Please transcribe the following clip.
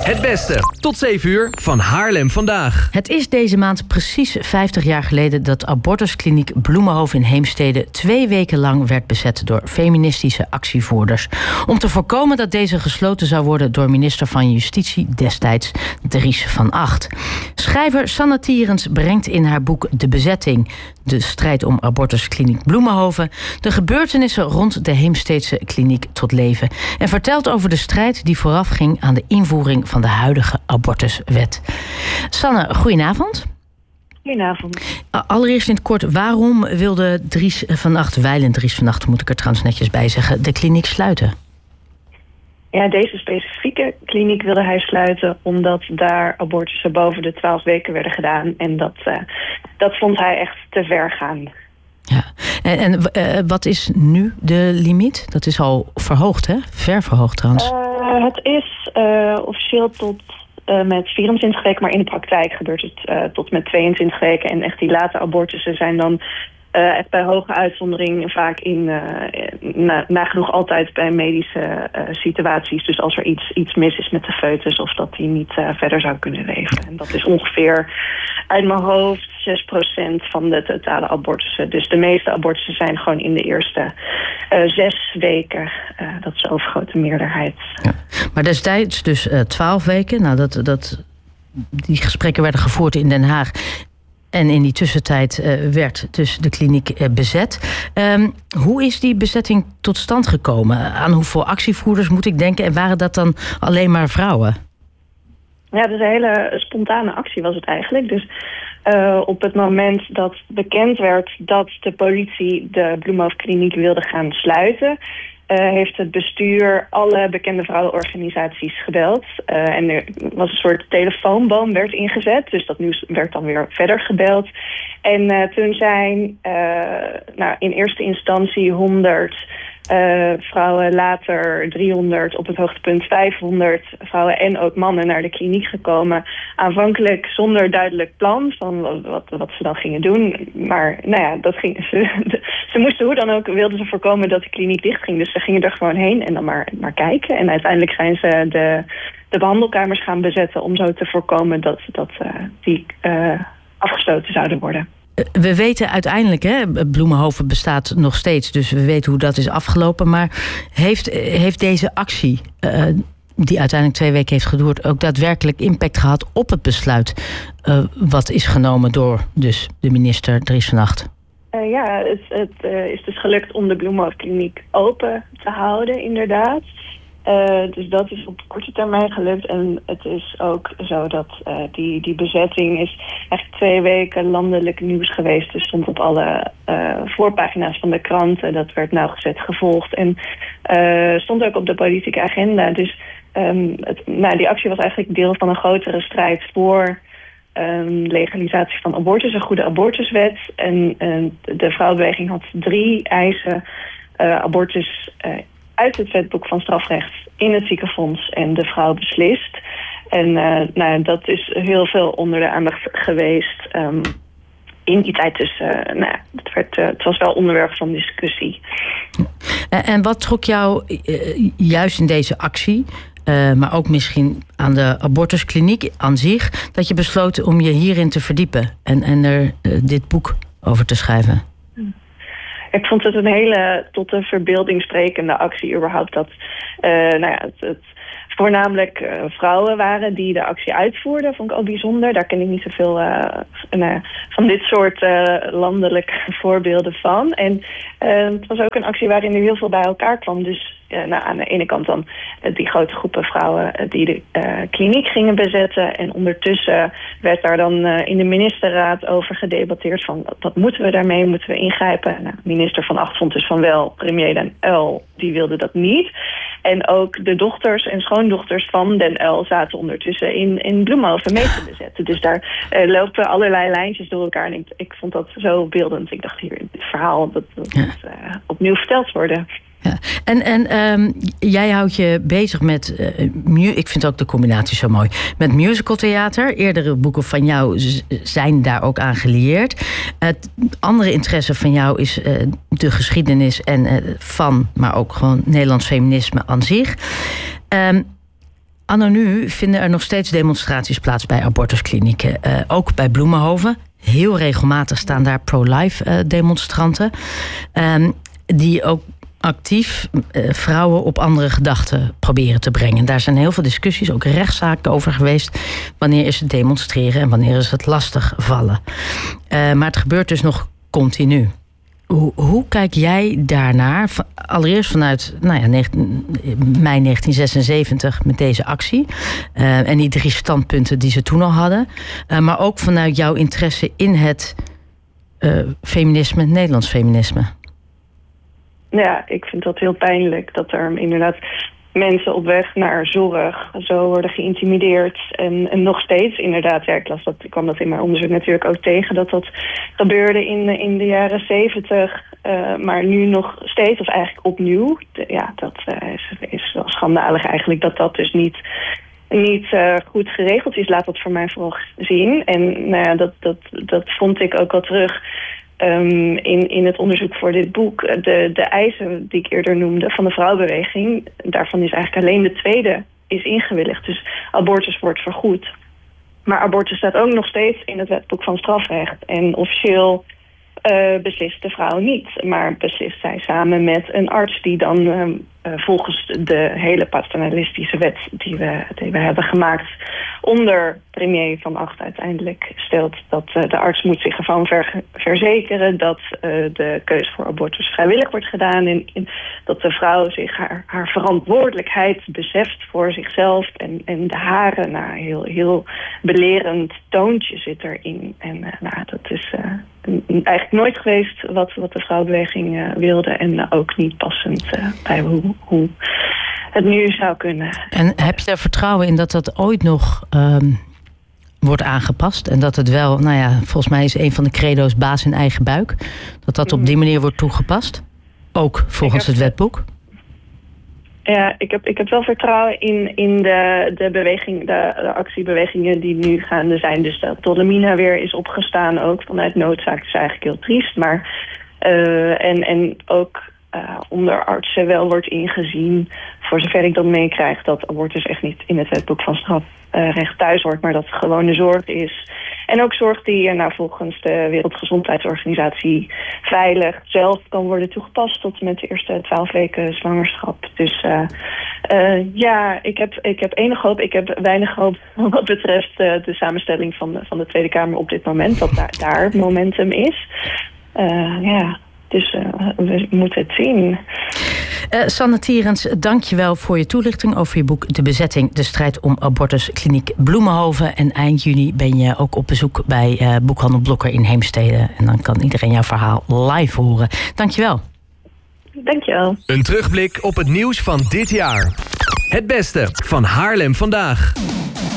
Het beste. Tot 7 uur van Haarlem vandaag. Het is deze maand precies 50 jaar geleden dat abortuskliniek Bloemenhoven in Heemstede 2 weken lang werd bezet door feministische actievoerders. Om te voorkomen dat deze gesloten zou worden door minister van Justitie destijds Dries van Agt. Schrijver Sanne Tierens brengt in haar boek De Bezetting, de strijd om abortuskliniek Bloemenhoven, de gebeurtenissen rond de Heemsteedse kliniek tot leven en vertelt over de strijd die voorafging aan de invoering van de huidige abortuswet. Sanne, goedenavond. Goedenavond. Allereerst in het kort, waarom wilde Dries van Agt, wijlen Dries van Agt, moet ik er trouwens netjes bij zeggen, de kliniek sluiten? Ja, deze specifieke kliniek wilde hij sluiten omdat daar abortussen boven de 12 weken werden gedaan. En dat vond hij echt te ver gaan. Ja. En wat is nu de limiet? Dat is al verhoogd, hè? Ver verhoogd trouwens. Het is officieel tot met 24 weken, maar in de praktijk gebeurt het tot met 22 weken. En echt die late abortussen zijn dan echt bij hoge uitzondering vaak nagenoeg altijd bij medische situaties. Dus als er iets mis is met de foetus of dat die niet verder zou kunnen leven. En dat is ongeveer uit mijn hoofd 6% van de totale abortussen. Dus de meeste abortussen zijn gewoon in de eerste 6 weken. Dat is de overgrote meerderheid. Ja. Maar destijds dus 12 weken. Nou, die gesprekken werden gevoerd in Den Haag. En in die tussentijd werd dus de kliniek bezet. Hoe is die bezetting tot stand gekomen? Aan hoeveel actievoerders moet ik denken? En waren dat dan alleen maar vrouwen? Ja, dus een hele spontane actie was het eigenlijk. Dus op het moment dat bekend werd dat de politie de Bloemenhoven-kliniek wilde gaan sluiten, heeft het bestuur alle bekende vrouwenorganisaties gebeld. En er was een soort telefoonboom werd ingezet. Dus dat nieuws werd dan weer verder gebeld. En toen zijn in eerste instantie 100 vrouwen, later 300, op het hoogtepunt 500 vrouwen en ook mannen naar de kliniek gekomen. Aanvankelijk zonder duidelijk plan van wat ze dan gingen doen. Maar nou ja, dat ging, ze moesten hoe dan ook, wilden ze voorkomen dat de kliniek dicht ging. Dus ze gingen er gewoon heen en dan maar kijken. En uiteindelijk zijn ze de behandelkamers gaan bezetten om zo te voorkomen dat die afgesloten zouden worden. We weten uiteindelijk, Bloemenhoven bestaat nog steeds, dus we weten hoe dat is afgelopen. Maar heeft deze actie, die uiteindelijk 2 weken heeft geduurd, ook daadwerkelijk impact gehad op het besluit wat is genomen door dus de minister Dries van Agt? Ja, het is dus gelukt om de Bloemenhoven-kliniek open te houden, inderdaad. Dus dat is op korte termijn gelukt. En het is ook zo dat die bezetting is echt 2 weken landelijk nieuws geweest. Dus stond op alle voorpagina's van de kranten. Dat werd nauwgezet gevolgd. En stond ook op de politieke agenda. Dus die actie was eigenlijk deel van een grotere strijd voor legalisatie van abortus. Een goede abortuswet. En de vrouwenbeweging had 3 eisen. Abortus uit het wetboek van strafrecht in het ziekenfonds en de vrouw beslist. En dat is heel veel onder de aandacht geweest in die tijd. Dus het was wel onderwerp van discussie. En wat trok jou juist in deze actie, maar ook misschien aan de abortuskliniek aan zich, dat je besloot om je hierin te verdiepen en er dit boek over te schrijven? Ik vond het een hele tot de verbeelding sprekende actie überhaupt. Dat het voornamelijk vrouwen waren die de actie uitvoerden. Vond ik ook bijzonder. Daar ken ik niet zoveel van dit soort landelijke voorbeelden van. En het was ook een actie waarin er heel veel bij elkaar kwam. Dus aan de ene kant dan die grote groepen vrouwen die de kliniek gingen bezetten. En ondertussen werd daar dan in de ministerraad over gedebatteerd van wat moeten we daarmee, moeten we ingrijpen? Minister van Agt vond dus van wel, premier Den Uyl, die wilde dat niet. En ook de dochters en schoondochters van Den Uyl zaten ondertussen in Bloemenhoven mee te bezetten. Dus daar lopen allerlei lijntjes door elkaar. En ik vond dat zo beeldend. Ik dacht hier, dit verhaal, dat moet opnieuw verteld worden. Ja. En jij houdt je bezig met, ik vind ook de combinatie zo mooi, met musicaltheater. Eerdere boeken van jou zijn daar ook aan gelieerd. Het andere interesse van jou is de geschiedenis en maar ook gewoon Nederlands feminisme aan zich. Anno nu vinden er nog steeds demonstraties plaats bij abortusklinieken. Ook bij Bloemenhoven. Heel regelmatig staan daar pro-life demonstranten. Die ook actief vrouwen op andere gedachten proberen te brengen. Daar zijn heel veel discussies, ook rechtszaken over geweest. Wanneer is het demonstreren en wanneer is het lastig vallen. Maar het gebeurt dus nog continu. Hoe kijk jij daarnaar? Allereerst vanuit mei 1976 met deze actie. En die 3 standpunten die ze toen al hadden. Maar ook vanuit jouw interesse in het feminisme, het Nederlands feminisme. Ja, ik vind dat heel pijnlijk dat er inderdaad mensen op weg naar zorg zo worden geïntimideerd. En nog steeds inderdaad, ja, ik kwam dat in mijn onderzoek natuurlijk ook tegen, dat gebeurde in de jaren 70, maar nu nog steeds, of eigenlijk opnieuw. Dat is wel schandalig eigenlijk dat dus niet goed geregeld is. Laat dat voor mij vooral zien. En dat vond ik ook al terug in het onderzoek voor dit boek. De eisen die ik eerder noemde van de vrouwenbeweging, daarvan is eigenlijk alleen de tweede is ingewilligd. Dus abortus wordt vergoed. Maar abortus staat ook nog steeds in het wetboek van strafrecht. En officieel beslist de vrouw niet, maar beslist zij samen met een arts die dan volgens de hele paternalistische wet die we hebben gemaakt onder premier Van Agt uiteindelijk stelt dat de arts moet zich ervan verzekeren dat de keuze voor abortus vrijwillig wordt gedaan en dat de vrouw zich haar verantwoordelijkheid beseft voor zichzelf en de haren. Heel, heel belerend toontje zit erin. En dat is eigenlijk nooit geweest wat de vrouwenbeweging wilde en ook niet passend bij hoe het nu zou kunnen. En heb je er vertrouwen in dat dat ooit nog wordt aangepast? En dat het wel, volgens mij is een van de credo's baas in eigen buik. Dat op die manier wordt toegepast? Ook volgens het wetboek? Ja, ik heb wel vertrouwen in de beweging, de actiebewegingen die nu gaande zijn. Dus dat Wilhelmina weer is opgestaan, ook vanuit noodzaak, is eigenlijk heel triest. Maar en ook onder artsen wel wordt ingezien, voor zover ik dat meekrijg, dat abortus echt niet in het wetboek van strafrecht thuis hoort, maar dat het gewone zorg is. En ook zorg die volgens de Wereldgezondheidsorganisatie veilig zelf kan worden toegepast tot en met de eerste 12 weken zwangerschap. Dus ik heb enige hoop. Ik heb weinig hoop wat betreft de samenstelling van de Tweede Kamer op dit moment, dat daar momentum is. Dus we moeten het zien. Sanne Tierens, dank je wel voor je toelichting over je boek De Bezetting, de strijd om abortus, kliniek Bloemenhoven. En eind juni ben je ook op bezoek bij Boekhandel Blokker in Heemstede. En dan kan iedereen jouw verhaal live horen. Dank je wel. Dank je wel. Een terugblik op het nieuws van dit jaar. Het beste van Haarlem vandaag.